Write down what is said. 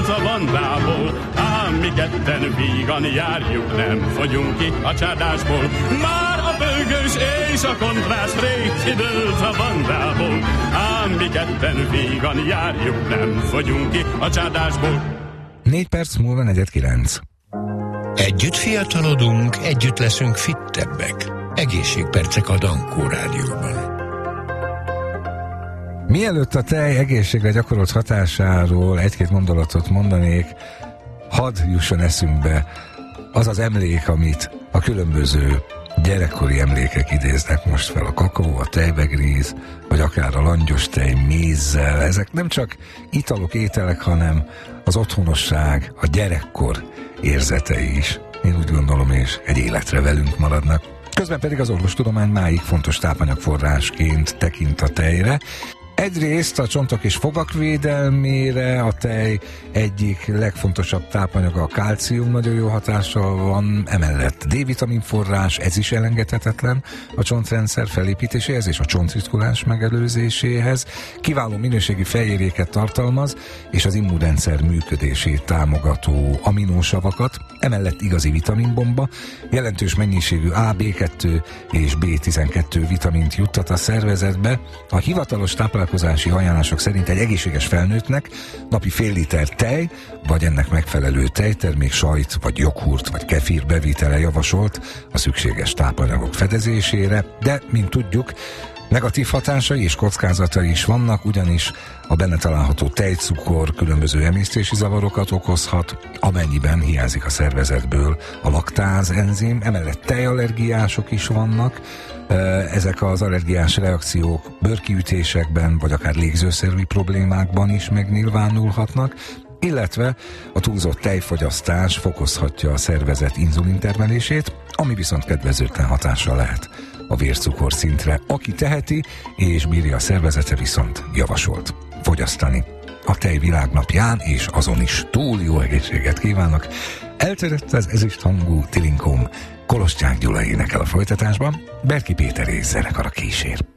kidőlt a bandából, ám mi ketten vígan járjuk, nem fogyunk ki a csádásból. Már a bőgős és a kontrász rég kidőlt a bandából, ám mi ketten vígan járjuk, nem fogyunk ki a csádásból. 4 perc múlva 8:45. Együtt fiatalodunk, együtt leszünk fittebbek. Egészségpercek a Dankó Rádióban. Mielőtt a tej egészségre gyakorolt hatásáról egy-két gondolatot mondanék, hadd jusson eszünkbe az az emlék, amit a különböző gyerekkori emlékek idéznek most fel. A kakaó, a tejbegríz, vagy akár a langyos tej mézzel. Ezek nem csak italok, ételek, hanem az otthonosság, a gyerekkor érzetei is. Én úgy gondolom, és egy életre velünk maradnak. Közben pedig az orvostudomány máig fontos tápanyagforrásként tekint a tejre. Egyrészt a csontok és fogak védelmére a tej egyik legfontosabb tápanyaga a kálcium, nagyon jó hatással van, emellett D-vitamin forrás, ez is elengedhetetlen a csontrendszer felépítéséhez és a csontritkulás megelőzéséhez, kiváló minőségi fehérjéket tartalmaz, és az immunrendszer működését támogató aminósavakat, emellett igazi vitaminbomba, jelentős mennyiségű A, B2 és B12 vitamint juttat a szervezetbe. A hivatalos táplálkozási ajánlások szerint egy egészséges felnőttnek napi fél liter tej, vagy ennek megfelelő tejtermék, sajt, vagy joghurt, vagy kefir bevitele javasolt a szükséges tápanyagok fedezésére, de, mint tudjuk, negatív hatásai és kockázatai is vannak, ugyanis a benne található tejcukor különböző emésztési zavarokat okozhat, amennyiben hiányzik a szervezetből a laktáz enzim, emellett tejallergiások is vannak. Ezek az allergiás reakciók bőrkiütésekben, vagy akár légzőszervi problémákban is megnyilvánulhatnak, illetve a túlzott tejfogyasztás fokozhatja a szervezet inzulintermelését, ami viszont kedvezőtlen hatással lehet a vércukor szintre. Aki teheti és bírja a szervezete, viszont javasolt fogyasztani. A tej világnapján és azon is túl jó egészséget kívánok. Eltörött az ezüsthangú Tilinkóm, Koloscsák Gyula énekel a folytatásban, Berki Péter és zenekara kísér.